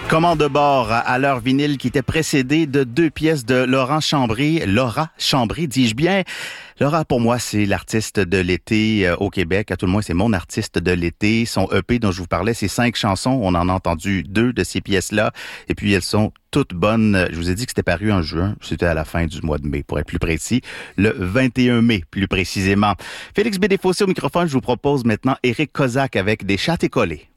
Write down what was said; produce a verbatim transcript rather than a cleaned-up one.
Commande de bord à l'heure vinyle qui était précédée de deux pièces de Laurent Chambry. Laura Chambry, dis-je bien. Laura, pour moi, c'est l'artiste de l'été au Québec. À tout le moins, c'est mon artiste de l'été. Son E P dont je vous parlais, c'est cinq chansons. On en a entendu deux de ces pièces-là. Et puis, elles sont toutes bonnes. Je vous ai dit que c'était paru en juin. C'était à la fin du mois de mai, pour être plus précis. Le vingt et un mai, plus précisément. Félix B. Desfossés au microphone. Je vous propose maintenant Éric Kozak avec Des chats écollés.